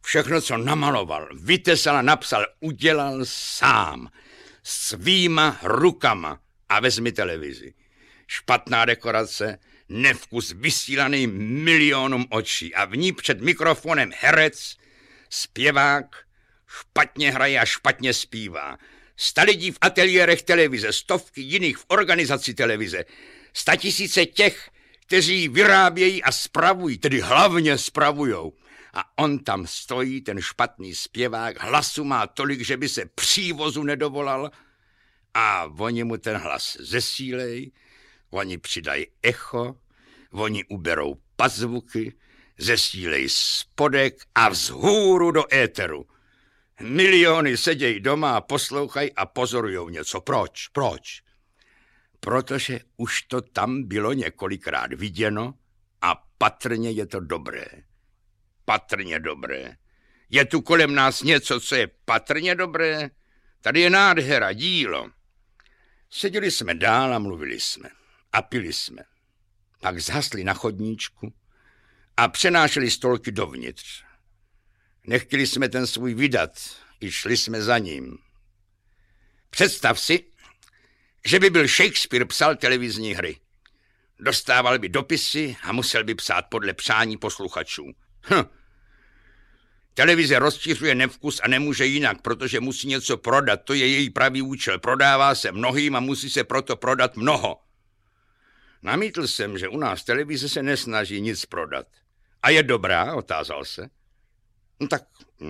Speaker 3: Všechno, co namaloval, vytesal a napsal, udělal sám. Svýma rukama. A vezmi televizi. Špatná dekorace, nevkus vysílaný milionům očí a v ní před mikrofonem herec, zpěvák, špatně hraje a špatně zpívá. 100 lidí v ateliérech televize, stovky jiných v organizaci televize, 100 000 těch, kteří vyrábějí a spravují, tedy hlavně spravujou. A on tam stojí, ten špatný zpěvák, hlasu má tolik, že by se přívozu nedovolal a oni mu ten hlas zesílej, oni přidají echo, oni uberou pazvuky, zesílej spodek a vzhůru do éteru. Miliony sedějí doma a poslouchají a pozorujou něco. Proč? Protože už to tam bylo několikrát viděno a patrně je to dobré. Patrně dobré. Je tu kolem nás něco, co je patrně dobré? Tady je nádhera, dílo. Seděli jsme dál a mluvili jsme. A pili jsme. Pak zhasli na chodníčku a přenášeli stolky dovnitř. Nechtěli jsme ten svůj vydat, i šli jsme za ním. Představ si, že by byl Shakespeare psal televizní hry. Dostával by dopisy a musel by psát podle přání posluchačů. Televize rozšiřuje nevkus a nemůže jinak, protože musí něco prodat. To je její pravý účel. Prodává se mnohým a musí se proto prodat mnoho. Namítl jsem, že u nás televize se nesnaží nic prodat. A je dobrá, otázal se. No tak,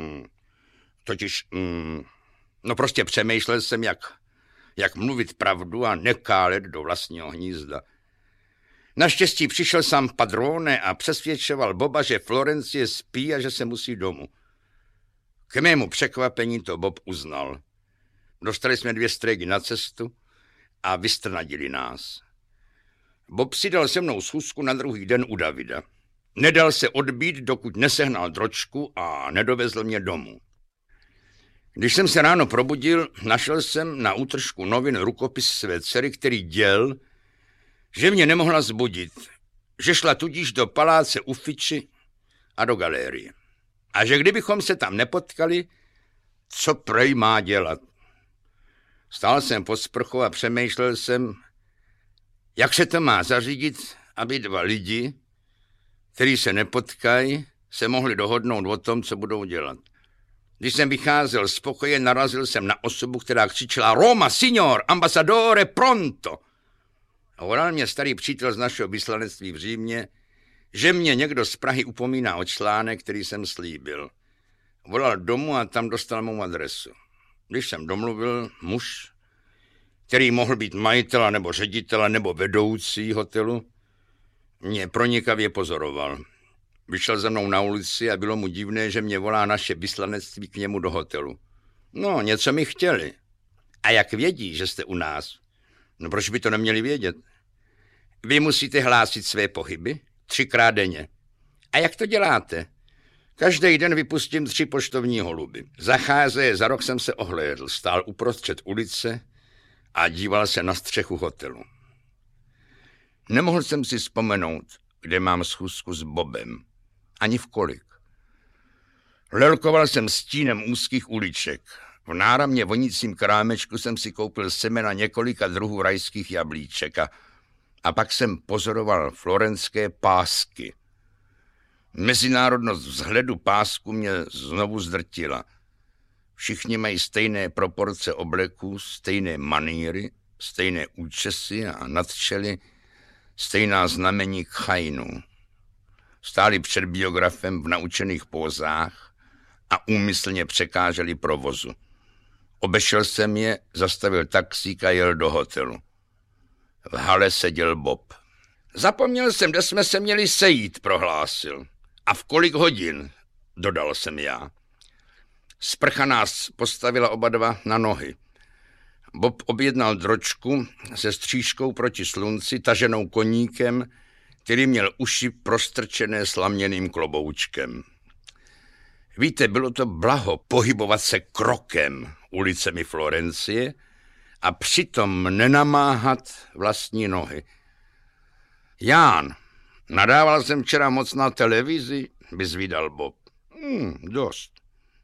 Speaker 3: prostě přemýšlel jsem, jak mluvit pravdu a nekálet do vlastního hnízda. Naštěstí přišel sám padrone a přesvědčoval Boba, že Florencie spí a že se musí domů. K mému překvapení to Bob uznal. Dostali jsme 2 strégy na cestu a vystrnadili nás. Bob si dal se mnou schůzku na druhý den u Davida. Nedal se odbít, dokud nesehnal dročku a nedovezl mě domů. Když jsem se ráno probudil, našel jsem na útržku novin rukopis své dcery, který děl, že mě nemohla zbudit, že šla tudíž do paláce Uffizi a do galérie. A že kdybychom se tam nepotkali, co prej má dělat. Stál jsem pod sprchou a přemýšlel jsem, jak se to má zařídit, aby 2 lidi, kteří se nepotkají, se mohli dohodnout o tom, co budou dělat. Když jsem vycházel z pokoje, narazil jsem na osobu, která křičela Roma, signor, ambassadore, pronto. A volal mě starý přítel z našeho vyslanectví v Římě, že mě někdo z Prahy upomíná o článek, který jsem slíbil. Volal domů a tam dostal mou adresu. Když jsem domluvil, muž, který mohl být majitel nebo ředitel nebo vedoucí hotelu, mě pronikavě pozoroval. Vyšel za mnou na ulici a bylo mu divné, že mě volá naše vyslanectví k němu do hotelu. No, něco mi chtěli. A jak vědí, že jste u nás? No, proč by to neměli vědět? Vy musíte hlásit své pohyby 3krát denně. A jak to děláte? Každý den vypustím 3 poštovní holuby. Zacházeje za rok jsem se ohlédl, stál uprostřed ulice a díval se na střechu hotelu. Nemohl jsem si vzpomenout, kde mám schůzku s Bobem. Ani v kolik. Lelkoval jsem stínem úzkých uliček. V náramně vonícím krámečku jsem si koupil semena několika druhů rajských jablíček a pak jsem pozoroval florenské pásky. Mezinárodnost vzhledu pásku mě znovu zdrtila. Všichni mají stejné proporce obleků, stejné maníry, stejné účesy a nad čely stejná znamení khainu. Stáli před biografem v naučených pózách a úmyslně překáželi provozu. Obešel jsem je, zastavil taxík a jel do hotelu. V hale seděl Bob. Zapomněl jsem, kde jsme se měli sejít, prohlásil. A v kolik hodin, dodal jsem já. Sprcha nás postavila oba 2 na nohy. Bob objednal dročku se střížkou proti slunci, taženou koníkem, který měl uši prostrčené slaměným kloboučkem. Víte, bylo to blaho pohybovat se krokem ulicemi Florencie a přitom nenamáhat vlastní nohy. Ján, nadával jsem včera moc na televizi, vyzvídal Bob. Dost.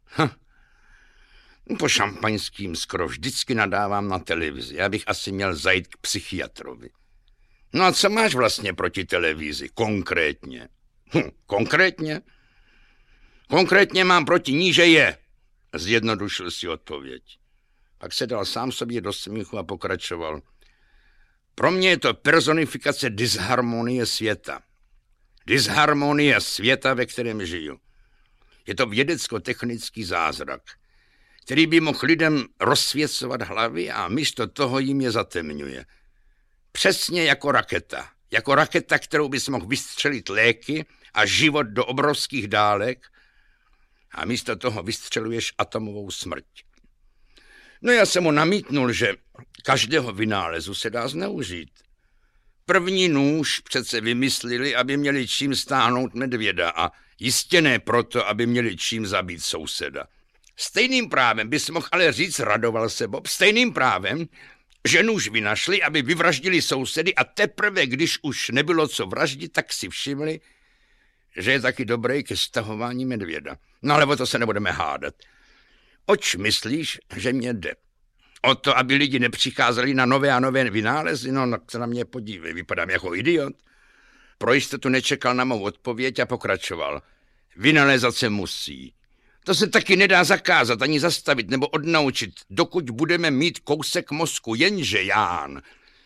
Speaker 3: Po šampaňským skoro vždycky nadávám na televizi. Já bych asi měl zajít k psychiatrovi. No a co máš vlastně proti televizi? Konkrétně? Konkrétně? Konkrétně mám proti ní, že je. Zjednodušil si odpověď. Pak se dal sám sobě do smíchu a pokračoval. Pro mě je to personifikace disharmonie světa. Disharmonie světa, ve kterém žiju. Je to vědecko-technický zázrak, který by mohl lidem rozsvěcovat hlavy a místo toho jim je zatemňuje. Přesně jako raketa. Jako raketa, kterou bys mohl vystřelit léky a život do obrovských dálek a místo toho vystřeluješ atomovou smrť. No já jsem mu namítnul, že každého vynálezu se dá zneužít. První nůž přece vymysleli, aby měli čím stáhnout medvěda a jistě ne proto, aby měli čím zabít souseda. Stejným právem bys mohl ale říct, radoval se Bob, stejným právem, že nůž vynašli, aby vyvraždili sousedy a teprve, když už nebylo co vraždit, tak si všimli, že je taky dobrý ke stahování medvěda. No ale o to se nebudeme hádat. Oč myslíš, že mě jde? O to, aby lidi nepřicházeli na nové a nové vynálezy? No se na mě podívej, vypadám jako idiot. Pro jistotu nečekal na mou odpověď a pokračoval. Vynalézat se musí. To se taky nedá zakázat ani zastavit nebo odnaučit, dokud budeme mít kousek mozku. Jenže, Ján,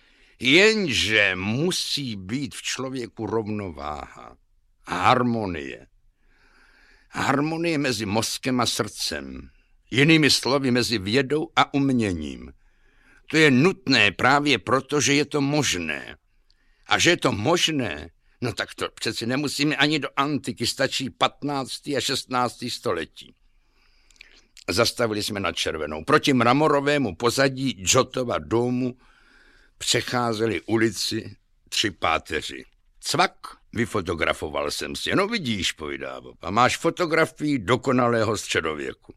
Speaker 3: musí být v člověku rovnováha. Harmonie. Harmonie mezi mozkem a srdcem. Jinými slovy mezi vědou a uměním. To je nutné právě proto, že je to možné. A že je to možné, no tak to přeci nemusíme ani do antiky, stačí 15. a 16. století. Zastavili jsme na červenou. Proti mramorovému pozadí Giotova domu přecházeli ulici 3 páteři. Cvak, vyfotografoval jsem si. No vidíš, povídá Bob, a máš fotografii dokonalého středověku.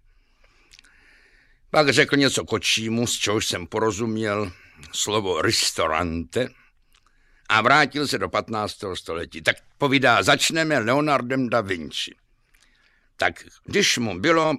Speaker 3: Pak řekl něco kočímu, z čehož jsem porozuměl slovo ristorante a vrátil se do 15. století. Tak povídá, začneme Leonardem da Vinci. Tak když mu bylo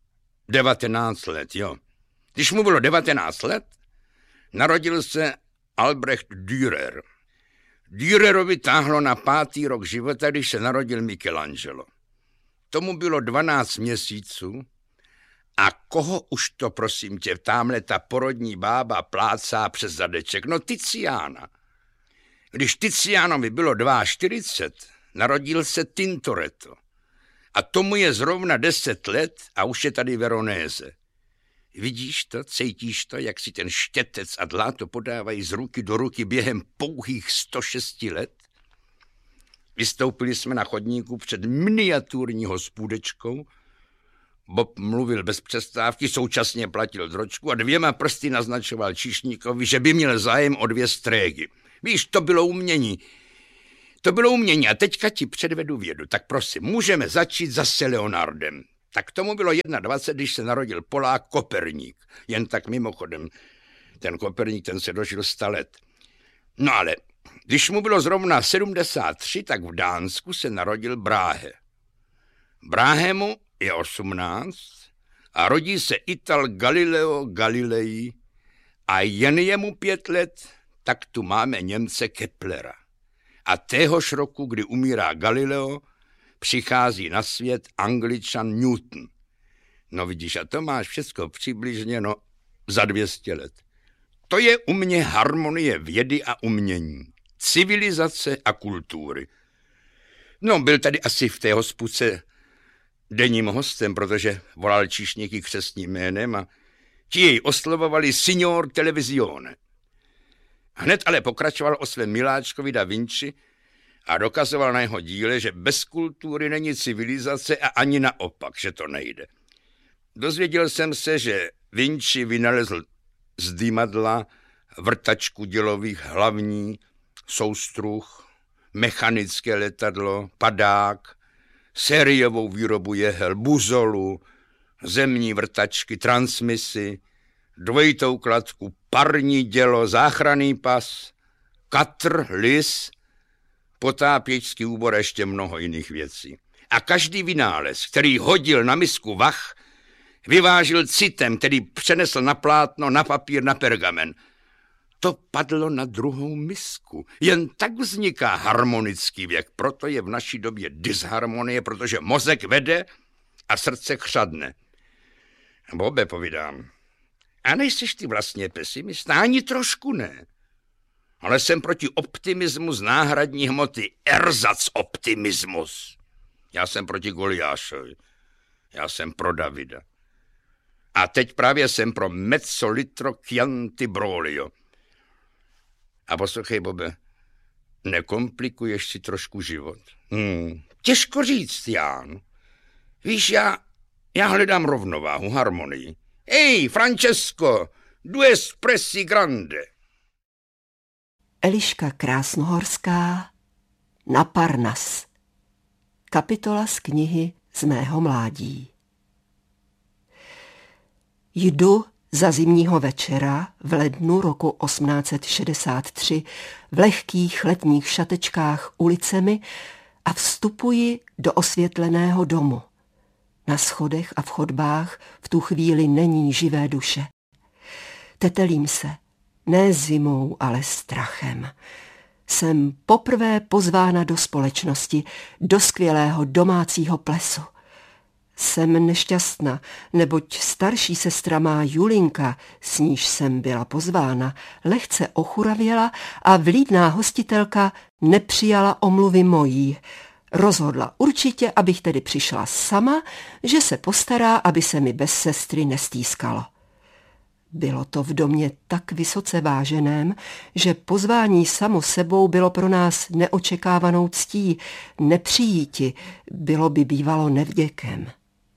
Speaker 3: 19 let, jo. Když mu bylo 19 let, narodil se Albrecht Dürer. Dürerovi táhlo na 5. rok života, když se narodil Michelangelo. Tomu bylo 12 měsíců a koho už to, prosím tě, tamhle ta porodní bába plácá přes zadeček? No Tiziana. Když Tizianovi bylo 42, narodil se Tintoretto. A tomu je zrovna 10 let a už je tady Veronéze. Vidíš to, cítíš to, jak si ten štětec a dláto podávají z ruky do ruky během pouhých 106 let? Vystoupili jsme na chodníku před miniaturní hospůdečkou. Bob mluvil bez přestávky, současně platil dročku a 2 prsty naznačoval číšníkovi, že by měl zájem o 2 strégy. Víš, to bylo umění. To bylo umění a teďka ti předvedu vědu. Tak prosím, můžeme začít zase Leonardem. Tak tomu bylo 21, když se narodil Polák Koperník. Jen tak mimochodem, ten Koperník, ten se dožil 100 let. No ale, když mu bylo zrovna 73, tak v Dánsku se narodil Brahe. Brahemu je 18 a rodí se Ital Galileo Galilei a jen je mu 5 let, tak tu máme Němce Keplera. A téhož roku, kdy umírá Galileo, přichází na svět Angličan Newton. No vidíš, a to máš všecko přibližně za 200 let. To je u mě harmonie vědy a umění, civilizace a kultury. No, byl tady asi v té hospůdce denním hostem, protože volal číšníky křestním jménem a ti jej oslovovali signor televizione. Hned ale pokračoval o svém miláčkovi da Vinci a dokazoval na jeho díle, že bez kultury není civilizace a ani naopak, že to nejde. Dozvěděl jsem se, že Vinci vynalezl zdýmadla, vrtačku dělových hlavní, soustruh, mechanické letadlo, padák, sériovou výrobu jehel, buzolu, zemní vrtačky, transmisy, dvojitou kladku, parní dělo, záchranný pas, katr, lis, potápěčský úbor a ještě mnoho jiných věcí. A každý vynález, který hodil na misku vah, vyvážil citem, který přenesl na plátno, na papír, na pergamen. To padlo na druhou misku. Jen tak vzniká harmonický věk. Proto je v naší době disharmonie, protože mozek vede a srdce chřadne. Bobe, povídám, a nejsiš ty vlastně pesimista? Ani trošku ne. Ale jsem proti optimismu z náhradní hmoty. Erzac optimismus. Já jsem proti Goliášovi. Já jsem pro Davida. A teď právě jsem pro mezzo litro Chianti Broglio. A poslouchej, Bobe, nekomplikuješ si trošku život? Těžko říct, Ján. Víš, já hledám rovnováhu, harmonii. Ej, Francesco, due espressi grande.
Speaker 1: Eliška Krásnohorská na Parnas. Kapitola z knihy Z mého mládí. Jdu za zimního večera v lednu roku 1863 v lehkých letních šatečkách ulicemi a vstupuji do osvětleného domu. Na schodech a v chodbách v tu chvíli není živé duše. Tetelím se, ne zimou, ale strachem. Jsem poprvé pozvána do společnosti, do skvělého domácího plesu. Jsem nešťastná, neboť starší sestra má Julinka, s níž jsem byla pozvána, lehce ochuravěla a vlídná hostitelka nepřijala omluvy mojí. Rozhodla určitě, abych tedy přišla sama, že se postará, aby se mi bez sestry nestýskalo. Bylo to v domě tak vysoce váženém, že pozvání samo sebou bylo pro nás neočekávanou ctí, nepřijíti, bylo by bývalo nevděkem.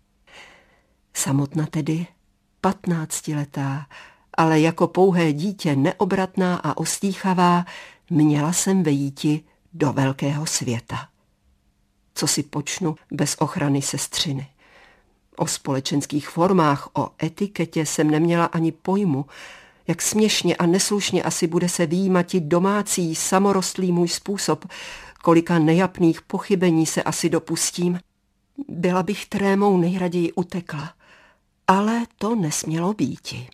Speaker 1: Samotna tedy, 15letá, ale jako pouhé dítě neobratná a ostýchavá, měla jsem vejíti do velkého světa. Co si počnu bez ochrany sestřiny? O společenských formách, o etiketě jsem neměla ani pojmu, jak směšně a neslušně asi bude se vyjímati domácí, samorostlý můj způsob, kolika nejapných pochybení se asi dopustím. Byla bych trémou nejraději utekla, ale to nesmělo býti.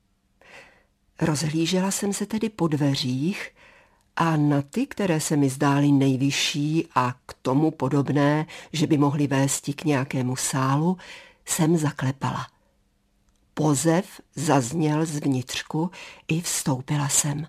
Speaker 1: Rozhlížela jsem se tedy po dveřích a na ty, které se mi zdály nejvyšší a k tomu podobné, že by mohly vésti k nějakému sálu, jsem zaklepala. Pozev zazněl zvnitřku i vstoupila jsem.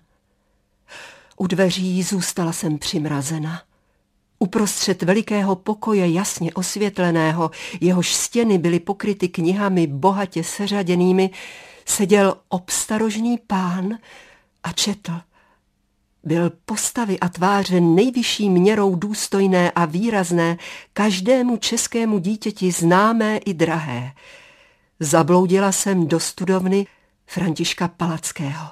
Speaker 1: U dveří zůstala jsem přimrazena. Uprostřed velikého pokoje jasně osvětleného, jehož stěny byly pokryty knihami bohatě seřaděnými, seděl obstarožný pán a četl. Byl postavy a tváře nejvyšší měrou důstojné a výrazné, každému českému dítěti známé i drahé. Zabloudila jsem do studovny Františka Palackého.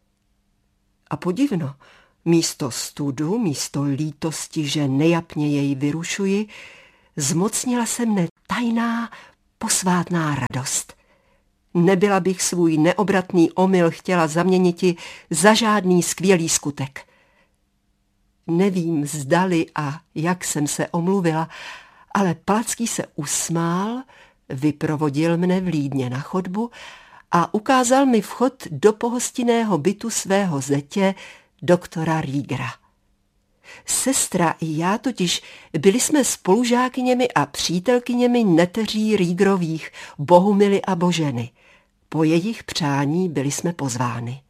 Speaker 1: A podivno, místo studu, místo lítosti, že nejapně jej vyrušuji, zmocnila se mne tajná posvátná radost. Nebyla bych svůj neobratný omyl chtěla zaměniti za žádný skvělý skutek. Nevím, zdali a jak jsem se omluvila, ale Palacký se usmál, vyprovodil mne vlídně na chodbu a ukázal mi vchod do pohostinného bytu svého zetě, doktora Riegera. Sestra i já totiž byli jsme spolužákyněmi a přítelkyněmi neteří Riegerových, Bohumily a Boženy. Po jejich přání byli jsme pozvány.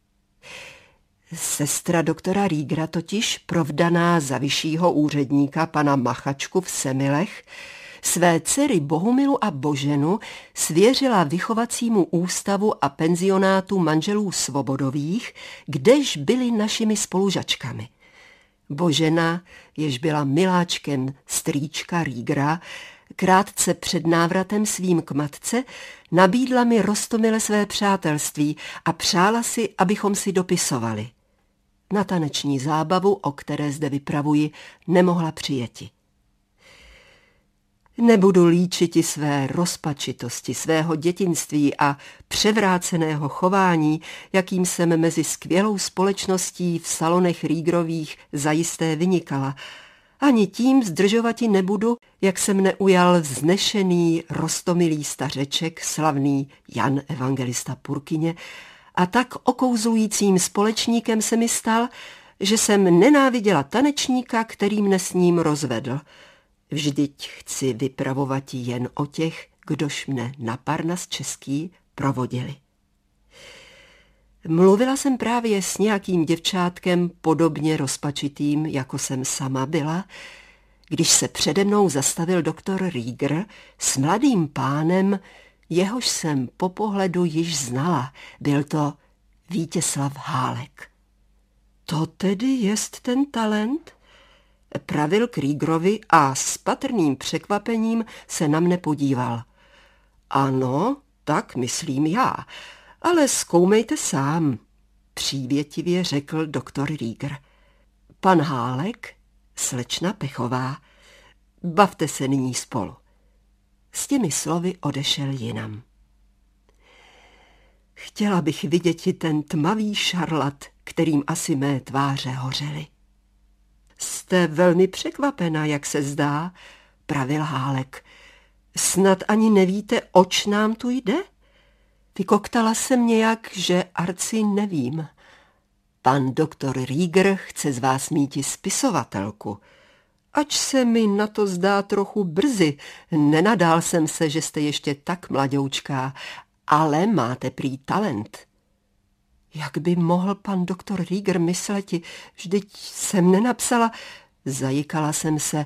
Speaker 1: Sestra doktora Riegera totiž, provdaná za vyššího úředníka pana Machačku v Semilech, své dcery Bohumilu a Boženu svěřila vychovacímu ústavu a penzionátu manželů Svobodových, kdež byli našimi spolužačkami. Božena, jež byla miláčkem strýčka Riegera, krátce před návratem svým k matce, nabídla mi roztomile své přátelství a přála si, abychom si dopisovali. Na taneční zábavu, o které zde vypravuji, nemohla přijeti. Nebudu líčiti své rozpačitosti, svého dětinství a převráceného chování, jakým jsem mezi skvělou společností v salonech Riegerových zajisté vynikala. Ani tím zdržovati nebudu, jak se mne ujal vznešený, roztomilý stařeček, slavný Jan Evangelista Purkyně, a tak okouzlujícím společníkem se mi stal, že jsem nenáviděla tanečníka, který mne s ním rozvedl. Vždyť chci vypravovati jen o těch, kdož mne na Parnas český provodili. Mluvila jsem právě s nějakým děvčátkem podobně rozpačitým, jako jsem sama byla, když se přede mnou zastavil doktor Rieger s mladým pánem, jehož jsem po pohledu již znala. Byl to Vítězslav Hálek. To tedy jest ten talent? Pravil k Riegerovi a s patrným překvapením se na mne podíval. Ano, tak myslím já, ale zkoumejte sám, přívětivě řekl doktor Rieger. Pan Hálek, slečna Pechová, bavte se nyní spolu. S těmi slovy odešel jinam. Chtěla bych viděti ten tmavý šarlat, kterým asi mé tváře hořely. Jste velmi překvapena, jak se zdá, pravil Hálek. Snad ani nevíte, oč nám tu jde? Vykoktala jsem nějak, že arci nevím. Pan doktor Rieger chce z vás míti spisovatelku. Ač se mi na to zdá trochu brzy, nenadál jsem se, že jste ještě tak mladoučká, ale máte prý talent. Jak by mohl pan doktor Rieger mysleti, vždyť jsem nenapsala. Zajikala jsem se.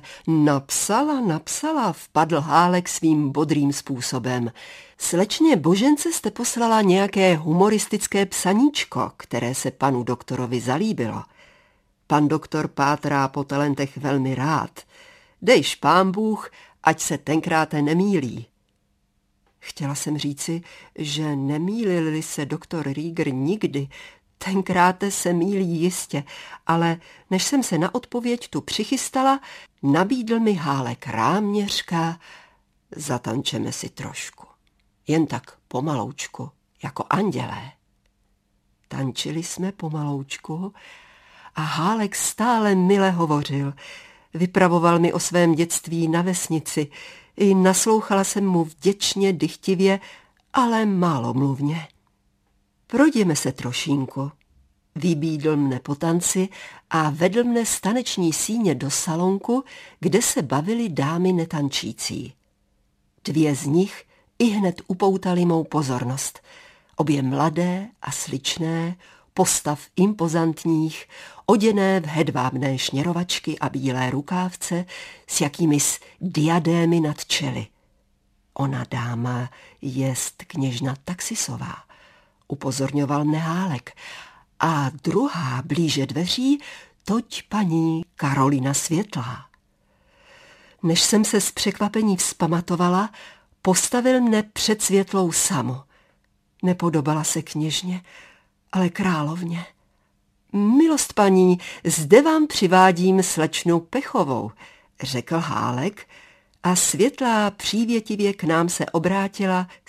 Speaker 1: Napsala, vpadl Hálek svým bodrým způsobem. Slečně Božence jste poslala nějaké humoristické psaníčko, které se panu doktorovi zalíbilo. Pan doktor pátrá po talentech velmi rád. Dejš pán Bůh, ať se tenkrát nemýlí. Chtěla jsem říci, že nemýlil se doktor Rieger nikdy, tenkrát se mýlí jistě, ale než jsem se na odpověď tu přichystala, nabídl mi Hálek ráměřka, zatančeme si trošku, jen tak pomaloučku, jako andělé. Tančili jsme pomaloučku a Hálek stále mile hovořil, vypravoval mi o svém dětství na vesnici, i naslouchala jsem mu vděčně, dychtivě, ale málomluvně. Projděme se trošinku. Vybídl mne po tanci a vedl mne z taneční síně do salonku, kde se bavily dámy netančící. Dvě z nich ihned upoutaly mou pozornost. Obě mladé a sličné, postav impozantních, oděné v hedvábné šněrovačky a bílé rukávce s jakýmis diadémy nad čely. Ona dáma jest kněžna Taxisová, upozorňoval mne Hálek, a druhá blíže dveří, toť paní Karolina Světlá. Než jsem se z překvapení vzpamatovala, postavil mne před Světlou samu. Nepodobala se kněžně, ale královně. Milost paní, zde vám přivádím slečnu Pechovou, řekl Hálek a Světlá přívětivě k nám se obrátila